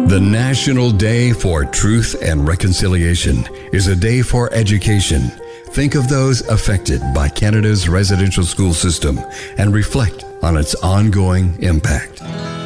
The National Day for Truth and Reconciliation is a day for education. Think of those affected by Canada's residential school system and reflect on its ongoing impact.